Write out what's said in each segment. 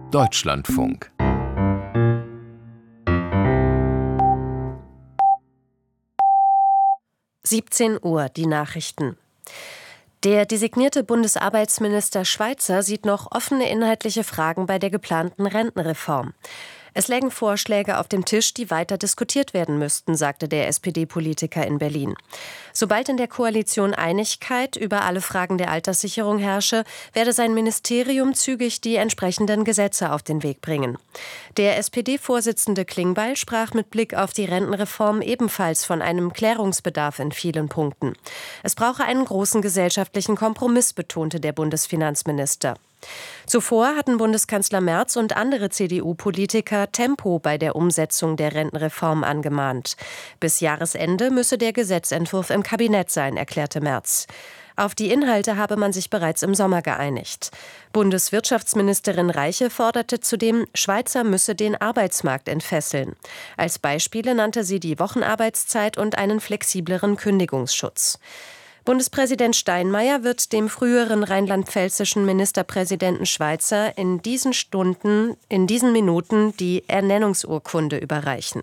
Deutschlandfunk. Uhr, die Nachrichten. Der designierte Bundesarbeitsminister Schweizer sieht noch offene inhaltliche Fragen bei der geplanten Rentenreform. Es lägen Vorschläge auf dem Tisch, die weiter diskutiert werden müssten, sagte der SPD-Politiker in Berlin. Sobald in der Koalition Einigkeit über alle Fragen der Alterssicherung herrsche, werde sein Ministerium zügig die entsprechenden Gesetze auf den Weg bringen. Der SPD-Vorsitzende Klingbeil sprach mit Blick auf die Rentenreform ebenfalls von einem Klärungsbedarf in vielen Punkten. Es brauche einen großen gesellschaftlichen Kompromiss, betonte der Bundesfinanzminister. Zuvor hatten Bundeskanzler Merz und andere CDU-Politiker Tempo bei der Umsetzung der Rentenreform angemahnt. Bis Jahresende müsse der Gesetzentwurf im Kabinett sein, erklärte Merz. Auf die Inhalte habe man sich bereits im Sommer geeinigt. Bundeswirtschaftsministerin Reiche forderte zudem, Schweizer müsse den Arbeitsmarkt entfesseln. Als Beispiele nannte sie die Wochenarbeitszeit und einen flexibleren Kündigungsschutz. Bundespräsident Steinmeier wird dem früheren rheinland-pfälzischen Ministerpräsidenten Schweizer in diesen Minuten die Ernennungsurkunde überreichen.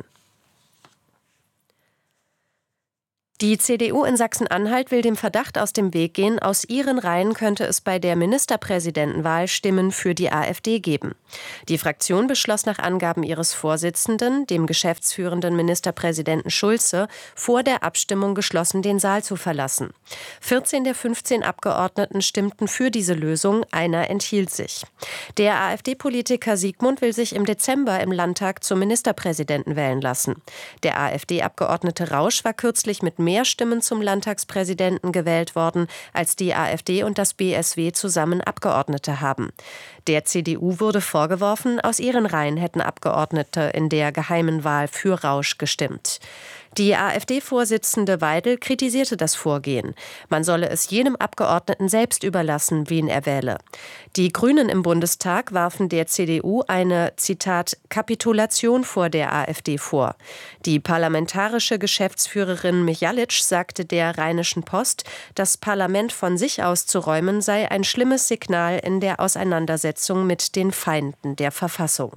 Die CDU in Sachsen-Anhalt will dem Verdacht aus dem Weg gehen, aus ihren Reihen könnte es bei der Ministerpräsidentenwahl Stimmen für die AfD geben. Die Fraktion beschloss nach Angaben ihres Vorsitzenden, dem geschäftsführenden Ministerpräsidenten Schulze, vor der Abstimmung geschlossen den Saal zu verlassen. 14 der 15 Abgeordneten stimmten für diese Lösung, einer enthielt sich. Der AfD-Politiker Siegmund will sich im Dezember im Landtag zum Ministerpräsidenten wählen lassen. Der AfD-Abgeordnete Rausch war kürzlich mit mehr Stimmen zum Landtagspräsidenten gewählt worden, als die AfD und das BSW zusammen Abgeordnete haben. Der CDU wurde vorgeworfen, aus ihren Reihen hätten Abgeordnete in der geheimen Wahl für Rausch gestimmt. Die AfD-Vorsitzende Weidel kritisierte das Vorgehen. Man solle es jedem Abgeordneten selbst überlassen, wen er wähle. Die Grünen im Bundestag warfen der CDU eine, Zitat, Kapitulation vor der AfD vor. Die parlamentarische Geschäftsführerin Michalic sagte der Rheinischen Post, das Parlament von sich aus zu räumen sei ein schlimmes Signal in der Auseinandersetzung mit den Feinden der Verfassung.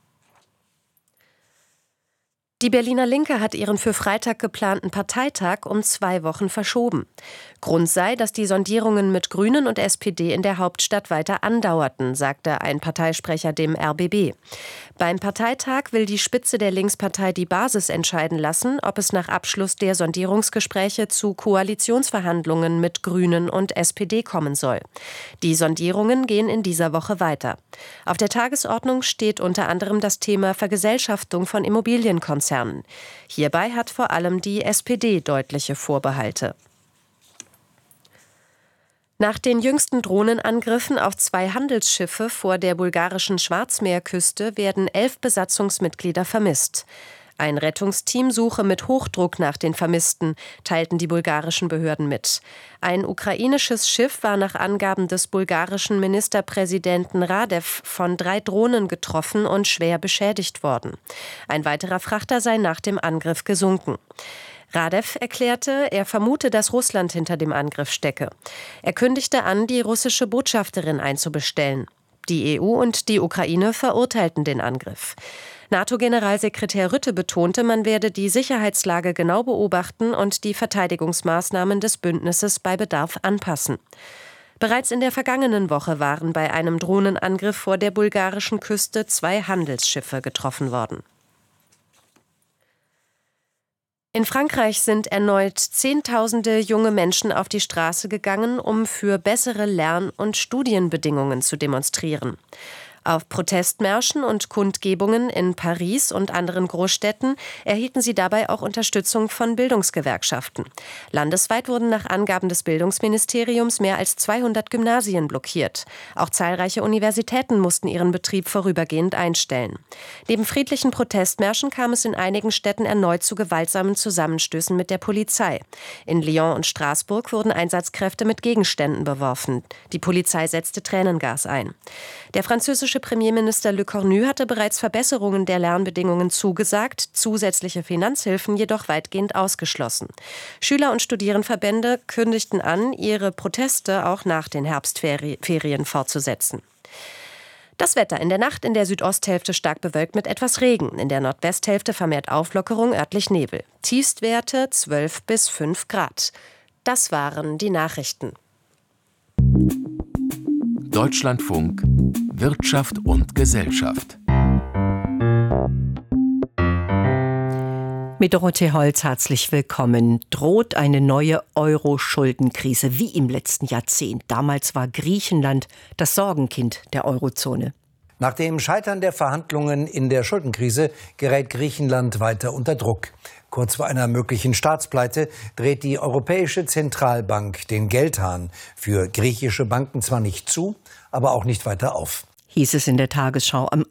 Die Berliner Linke hat ihren für Freitag geplanten Parteitag um 2 Wochen verschoben. Grund sei, dass die Sondierungen mit Grünen und SPD in der Hauptstadt weiter andauerten, sagte ein Parteisprecher dem RBB. Beim Parteitag will die Spitze der Linkspartei die Basis entscheiden lassen, ob es nach Abschluss der Sondierungsgespräche zu Koalitionsverhandlungen mit Grünen und SPD kommen soll. Die Sondierungen gehen in dieser Woche weiter. Auf der Tagesordnung steht unter anderem das Thema Vergesellschaftung von Immobilienkonzernen. Hierbei hat vor allem die SPD deutliche Vorbehalte. Nach den jüngsten Drohnenangriffen auf 2 Handelsschiffe vor der bulgarischen Schwarzmeerküste werden 11 Besatzungsmitglieder vermisst. Ein Rettungsteam suche mit Hochdruck nach den Vermissten, teilten die bulgarischen Behörden mit. Ein ukrainisches Schiff war nach Angaben des bulgarischen Ministerpräsidenten Radev von 3 Drohnen getroffen und schwer beschädigt worden. Ein weiterer Frachter sei nach dem Angriff gesunken. Radev erklärte, er vermute, dass Russland hinter dem Angriff stecke. Er kündigte an, die russische Botschafterin einzubestellen. Die EU und die Ukraine verurteilten den Angriff. NATO-Generalsekretär Rutte betonte, man werde die Sicherheitslage genau beobachten und die Verteidigungsmaßnahmen des Bündnisses bei Bedarf anpassen. Bereits in der vergangenen Woche waren bei einem Drohnenangriff vor der bulgarischen Küste 2 Handelsschiffe getroffen worden. In Frankreich sind erneut Zehntausende junge Menschen auf die Straße gegangen, um für bessere Lern- und Studienbedingungen zu demonstrieren. Auf Protestmärschen und Kundgebungen in Paris und anderen Großstädten erhielten sie dabei auch Unterstützung von Bildungsgewerkschaften. Landesweit wurden nach Angaben des Bildungsministeriums mehr als 200 Gymnasien blockiert. Auch zahlreiche Universitäten mussten ihren Betrieb vorübergehend einstellen. Neben friedlichen Protestmärschen kam es in einigen Städten erneut zu gewaltsamen Zusammenstößen mit der Polizei. In Lyon und Straßburg wurden Einsatzkräfte mit Gegenständen beworfen. Die Polizei setzte Tränengas ein. Der französische Premierminister Le Cornu hatte bereits Verbesserungen der Lernbedingungen zugesagt, zusätzliche Finanzhilfen jedoch weitgehend ausgeschlossen. Schüler- und Studierendenverbände kündigten an, ihre Proteste auch nach den Herbstferien fortzusetzen. Das Wetter: in der Nacht in der Südosthälfte stark bewölkt mit etwas Regen. In der Nordwesthälfte vermehrt Auflockerung, örtlich Nebel. Tiefstwerte 12 bis 5 Grad. Das waren die Nachrichten. Deutschlandfunk Wirtschaft und Gesellschaft. Mit Dorothee Holz herzlich willkommen. Droht eine neue Euro-Schuldenkrise wie im letzten Jahrzehnt. Damals war Griechenland das Sorgenkind der Eurozone. Nach dem Scheitern der Verhandlungen in der Schuldenkrise gerät Griechenland weiter unter Druck. Kurz vor einer möglichen Staatspleite dreht die Europäische Zentralbank den Geldhahn für griechische Banken zwar nicht zu, aber auch nicht weiter auf. Hieß es in der Tagesschau am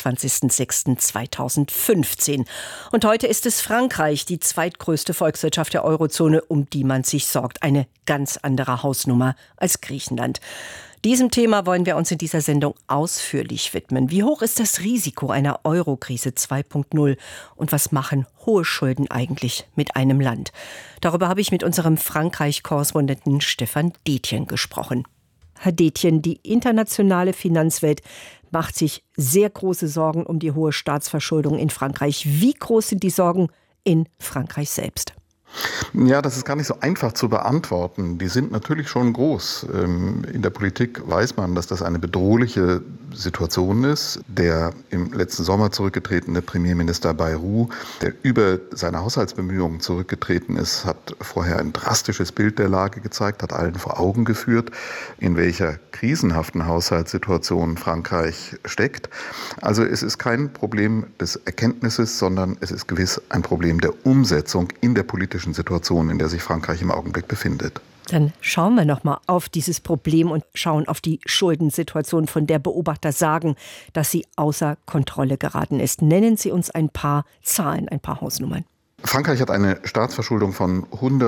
28.06.2015. Und heute ist es Frankreich, die zweitgrößte Volkswirtschaft der Eurozone, um die man sich sorgt. Eine ganz andere Hausnummer als Griechenland. Diesem Thema wollen wir uns in dieser Sendung ausführlich widmen. Wie hoch ist das Risiko einer Euro-Krise 2.0 und was machen hohe Schulden eigentlich mit einem Land? Darüber habe ich mit unserem Frankreich-Korrespondenten Stefan Detjen gesprochen. Herr Detjen, die internationale Finanzwelt macht sich sehr große Sorgen um die hohe Staatsverschuldung in Frankreich. Wie groß sind die Sorgen in Frankreich selbst? Ja, das ist gar nicht so einfach zu beantworten. Die sind natürlich schon groß. In der Politik weiß man, dass das eine bedrohliche Situation ist. Der im letzten Sommer zurückgetretene Premierminister Bayrou, der über seine Haushaltsbemühungen zurückgetreten ist, hat vorher ein drastisches Bild der Lage gezeigt, hat allen vor Augen geführt, in welcher krisenhaften Haushaltssituation Frankreich steckt. Also es ist kein Problem des Erkenntnisses, sondern es ist gewiss ein Problem der Umsetzung in der politischen Situation, in der sich Frankreich im Augenblick befindet. Dann schauen wir noch mal auf dieses Problem und schauen auf die Schuldensituation, von der Beobachter sagen, dass sie außer Kontrolle geraten ist. Nennen Sie uns ein paar Zahlen, ein paar Hausnummern. Frankreich hat eine Staatsverschuldung von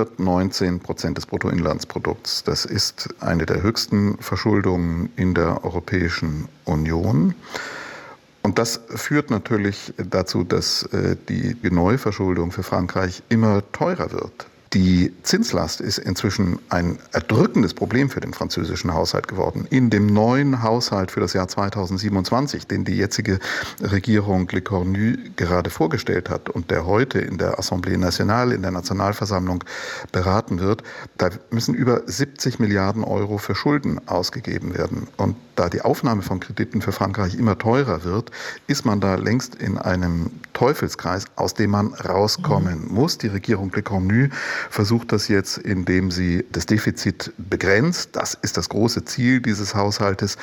119% des Bruttoinlandsprodukts. Das ist eine der höchsten Verschuldungen in der Europäischen Union. Und das führt natürlich dazu, dass die Neuverschuldung für Frankreich immer teurer wird. Die Zinslast ist inzwischen ein erdrückendes Problem für den französischen Haushalt geworden. In dem neuen Haushalt für das Jahr 2027, den die jetzige Regierung Le Cornu gerade vorgestellt hat und der heute in der Assemblée Nationale, in der Nationalversammlung beraten wird, da müssen über 70 Milliarden Euro für Schulden ausgegeben werden. Und da die Aufnahme von Krediten für Frankreich immer teurer wird, ist man da längst in einem Teufelskreis, aus dem man rauskommen muss. Die Regierung Le Cornu versucht das jetzt, indem sie das Defizit begrenzt. Das ist das große Ziel dieses Haushaltes.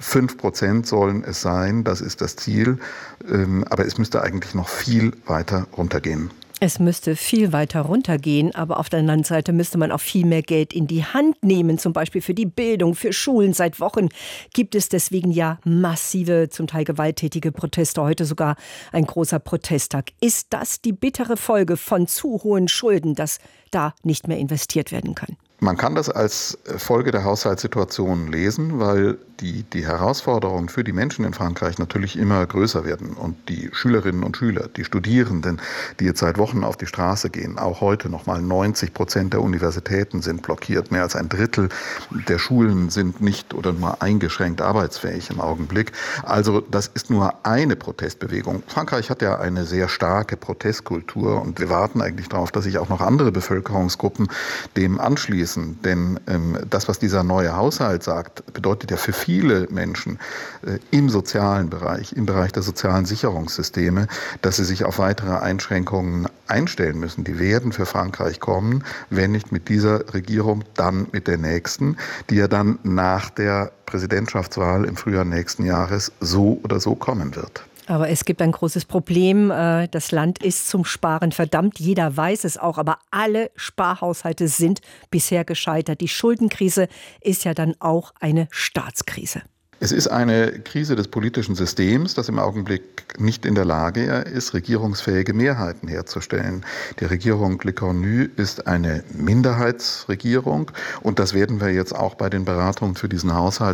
5% sollen es sein, das ist das Ziel. Aber es müsste eigentlich noch viel weiter runtergehen. Es müsste viel weiter runtergehen, aber auf der anderen Seite müsste man auch viel mehr Geld in die Hand nehmen, zum Beispiel für die Bildung, für Schulen. Seit Wochen gibt es deswegen ja massive, zum Teil gewalttätige Proteste, heute sogar ein großer Protesttag. Ist das die bittere Folge von zu hohen Schulden, dass da nicht mehr investiert werden kann? Man kann das als Folge der Haushaltssituation lesen, weil die Herausforderungen für die Menschen in Frankreich natürlich immer größer werden. Und die Schülerinnen und Schüler, die Studierenden, die jetzt seit Wochen auf die Straße gehen, auch heute nochmal 90% der Universitäten sind blockiert. Mehr als ein Drittel der Schulen sind nicht oder nur eingeschränkt arbeitsfähig im Augenblick. Also das ist nur eine Protestbewegung. Frankreich hat ja eine sehr starke Protestkultur und wir warten eigentlich darauf, dass sich auch noch andere Bevölkerungsgruppen dem anschließen. Denn das, was dieser neue Haushalt sagt, bedeutet ja für viele Menschen im sozialen Bereich, im Bereich der sozialen Sicherungssysteme, dass sie sich auf weitere Einschränkungen einstellen müssen. Die werden für Frankreich kommen, wenn nicht mit dieser Regierung, dann mit der nächsten, die ja dann nach der Präsidentschaftswahl im Frühjahr nächsten Jahres so oder so kommen wird. Aber es gibt ein großes Problem. Das Land ist zum Sparen verdammt. Jeder weiß es auch. Aber alle Sparhaushalte sind bisher gescheitert. Die Schuldenkrise ist ja dann auch eine Staatskrise. Es ist eine Krise des politischen Systems, das im Augenblick nicht in der Lage ist, regierungsfähige Mehrheiten herzustellen. Die Regierung Le Cornu ist eine Minderheitsregierung und das werden wir jetzt auch bei den Beratungen für diesen Haushalt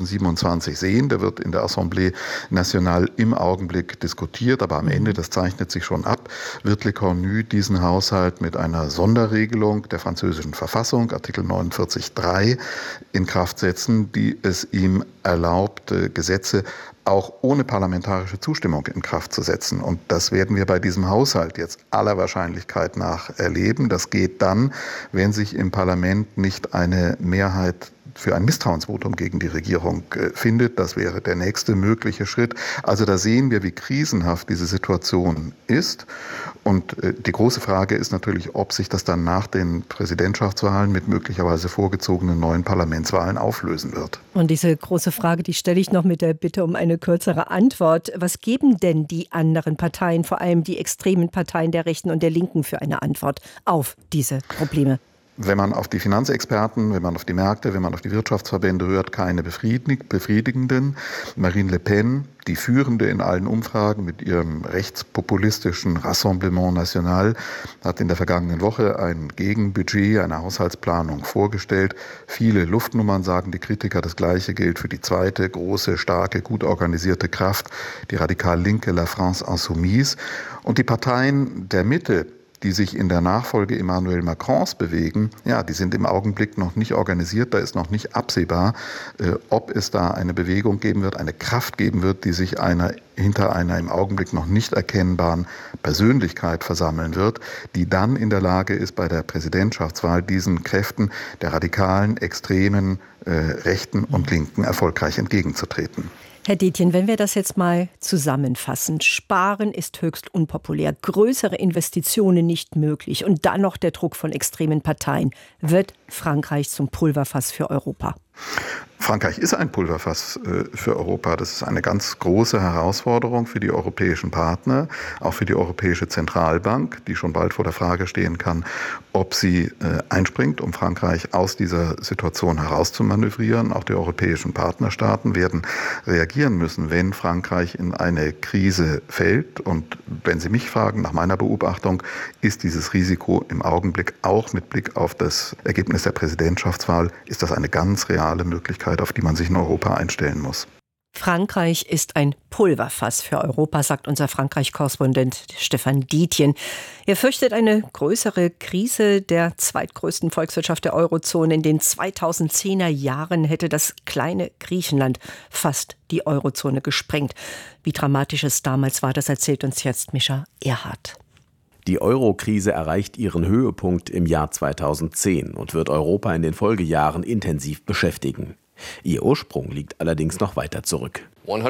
2027 sehen. Der wird in der Assemblée Nationale im Augenblick diskutiert, aber am Ende, das zeichnet sich schon ab, wird Le Cornu diesen Haushalt mit einer Sonderregelung der französischen Verfassung, Artikel 49.3, in Kraft setzen, die es ihm erlaubt, erlaubt, Gesetze auch ohne parlamentarische Zustimmung in Kraft zu setzen. Und das werden wir bei diesem Haushalt jetzt aller Wahrscheinlichkeit nach erleben. Das geht dann, wenn sich im Parlament nicht eine Mehrheit für ein Misstrauensvotum gegen die Regierung findet. Das wäre der nächste mögliche Schritt. Also da sehen wir, wie krisenhaft diese Situation ist. Und die große Frage ist natürlich, ob sich das dann nach den Präsidentschaftswahlen mit möglicherweise vorgezogenen neuen Parlamentswahlen auflösen wird. Und diese große Frage, die stelle ich noch mit der Bitte um eine kürzere Antwort. Was geben denn die anderen Parteien, vor allem die extremen Parteien der Rechten und der Linken, für eine Antwort auf diese Probleme? Wenn man auf die Finanzexperten, wenn man auf die Märkte, wenn man auf die Wirtschaftsverbände hört, keine befriedigenden. Marine Le Pen, die Führende in allen Umfragen mit ihrem rechtspopulistischen Rassemblement National, hat in der vergangenen Woche ein Gegenbudget, eine Haushaltsplanung vorgestellt. Viele Luftnummern, sagen die Kritiker. Das Gleiche gilt für die zweite große, starke, gut organisierte Kraft, die radikal linke La France Insoumise. Und die Parteien der Mitte, die sich in der Nachfolge Emmanuel Macrons bewegen, ja, die sind im Augenblick noch nicht organisiert. Da ist noch nicht absehbar, ob es da eine Bewegung geben wird, eine Kraft geben wird, die sich hinter einer im Augenblick noch nicht erkennbaren Persönlichkeit versammeln wird, die dann in der Lage ist, bei der Präsidentschaftswahl diesen Kräften der radikalen, extremen, Rechten und Linken erfolgreich entgegenzutreten. Herr Detjen, wenn wir das jetzt mal zusammenfassen. Sparen ist höchst unpopulär, größere Investitionen nicht möglich und dann noch der Druck von extremen Parteien. Wird Frankreich zum Pulverfass für Europa? Frankreich ist ein Pulverfass für Europa. Das ist eine ganz große Herausforderung für die europäischen Partner, auch für die Europäische Zentralbank, die schon bald vor der Frage stehen kann, ob sie einspringt, um Frankreich aus dieser Situation herauszumanövrieren. Auch die europäischen Partnerstaaten werden reagieren müssen, wenn Frankreich in eine Krise fällt. Und wenn Sie mich fragen, nach meiner Beobachtung, ist dieses Risiko im Augenblick auch mit Blick auf das Ergebnis der Präsidentschaftswahl, ist das eine ganz reale Möglichkeit, auf die man sich in Europa einstellen muss. Frankreich ist ein Pulverfass für Europa, sagt unser Frankreich-Korrespondent Stefan Detjen. Er fürchtet eine größere Krise der zweitgrößten Volkswirtschaft der Eurozone. In den 2010er Jahren hätte das kleine Griechenland fast die Eurozone gesprengt. Wie dramatisch es damals war, das erzählt uns jetzt Mischa Erhardt. Die Euro-Krise erreicht ihren Höhepunkt im Jahr 2010 und wird Europa in den Folgejahren intensiv beschäftigen. Ihr Ursprung liegt allerdings noch weiter zurück.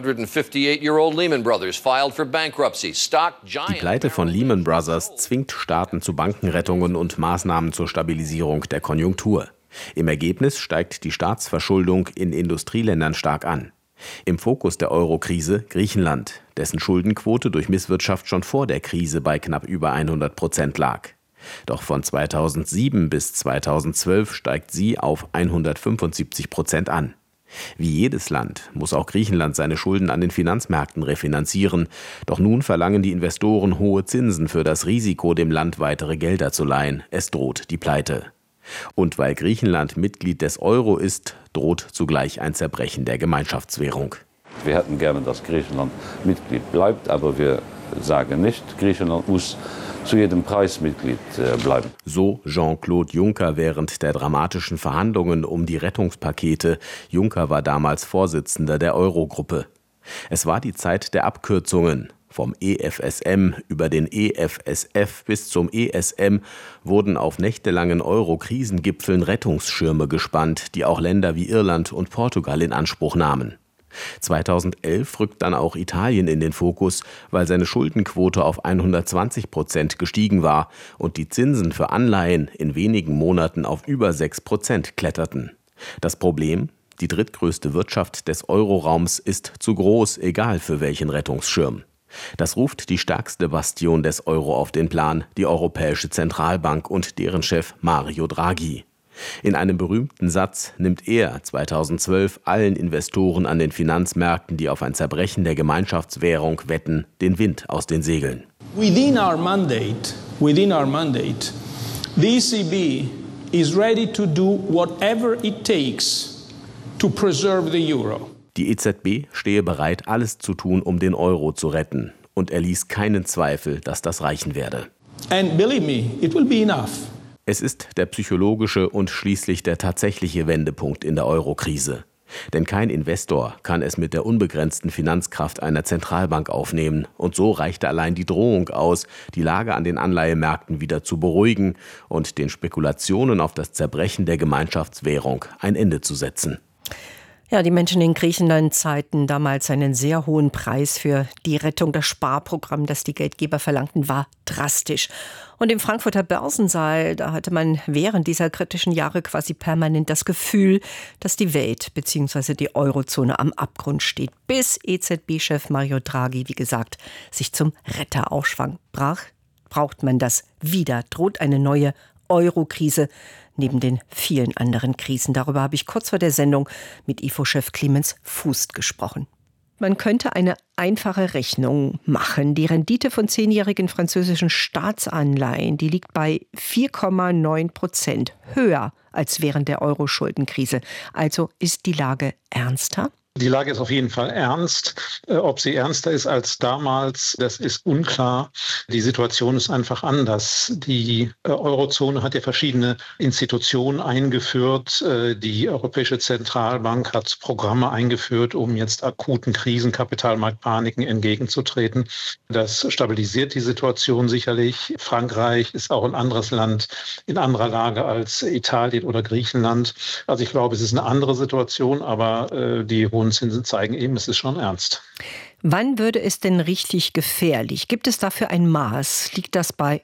Die Pleite von Lehman Brothers zwingt Staaten zu Bankenrettungen und Maßnahmen zur Stabilisierung der Konjunktur. Im Ergebnis steigt die Staatsverschuldung in Industrieländern stark an. Im Fokus der Euro-Krise Griechenland, dessen Schuldenquote durch Misswirtschaft schon vor der Krise bei knapp über 100% lag. Doch von 2007 bis 2012 steigt sie auf 175% an. Wie jedes Land muss auch Griechenland seine Schulden an den Finanzmärkten refinanzieren. Doch nun verlangen die Investoren hohe Zinsen für das Risiko, dem Land weitere Gelder zu leihen. Es droht die Pleite. Und weil Griechenland Mitglied des Euro ist, droht zugleich ein Zerbrechen der Gemeinschaftswährung. Wir hätten gerne, dass Griechenland Mitglied bleibt, aber wir sagen nicht, Griechenland muss zu jedem Preis Mitglied bleiben. So Jean-Claude Juncker während der dramatischen Verhandlungen um die Rettungspakete. Juncker war damals Vorsitzender der Eurogruppe. Es war die Zeit der Abkürzungen. Vom EFSM über den EFSF bis zum ESM wurden auf nächtelangen Euro-Krisengipfeln Rettungsschirme gespannt, die auch Länder wie Irland und Portugal in Anspruch nahmen. 2011 rückt dann auch Italien in den Fokus, weil seine Schuldenquote auf 120% gestiegen war und die Zinsen für Anleihen in wenigen Monaten auf über 6% kletterten. Das Problem? Die drittgrößte Wirtschaft des Euroraums ist zu groß, egal für welchen Rettungsschirm. Das ruft die stärkste Bastion des Euro auf den Plan, die Europäische Zentralbank und deren Chef Mario Draghi. In einem berühmten Satz nimmt er 2012 allen Investoren an den Finanzmärkten, die auf ein Zerbrechen der Gemeinschaftswährung wetten, den Wind aus den Segeln. Within our mandate, the ECB is ready to do whatever it takes to preserve the euro. Die EZB stehe bereit, alles zu tun, um den Euro zu retten. Und er ließ keinen Zweifel, dass das reichen werde. And believe me, it will be enough. Es ist der psychologische und schließlich der tatsächliche Wendepunkt in der Euro-Krise. Denn kein Investor kann es mit der unbegrenzten Finanzkraft einer Zentralbank aufnehmen. Und so reichte allein die Drohung aus, die Lage an den Anleihemärkten wieder zu beruhigen und den Spekulationen auf das Zerbrechen der Gemeinschaftswährung ein Ende zu setzen. Ja, die Menschen in Griechenland zahlten damals einen sehr hohen Preis für die Rettung. Das Sparprogramm, das die Geldgeber verlangten, war drastisch. Und im Frankfurter Börsensaal, da hatte man während dieser kritischen Jahre quasi permanent das Gefühl, dass die Welt bzw. die Eurozone am Abgrund steht. Bis EZB-Chef Mario Draghi, wie gesagt, sich zum Retter aufschwang. Braucht man das wieder? Droht eine neue Euro-Krise neben den vielen anderen Krisen. Darüber habe ich kurz vor der Sendung mit IFO-Chef Clemens Fuß gesprochen. Man könnte eine einfache Rechnung machen. Die Rendite von 10-jährigen französischen Staatsanleihen, die liegt bei 4,9%, höher als während der Euro-Schuldenkrise. Also ist die Lage ernster? Die Lage ist auf jeden Fall ernst. Ob sie ernster ist als damals, das ist unklar. Die Situation ist einfach anders. Die Eurozone hat ja verschiedene Institutionen eingeführt. Die Europäische Zentralbank hat Programme eingeführt, um jetzt akuten Krisen, Kapitalmarktpaniken entgegenzutreten. Das stabilisiert die Situation sicherlich. Frankreich ist auch ein anderes Land in anderer Lage als Italien oder Griechenland. Also ich glaube, es ist eine andere Situation, aber die hohen Zinsen zeigen eben, es ist schon ernst. Wann würde es denn richtig gefährlich? Gibt es dafür ein Maß? Liegt das bei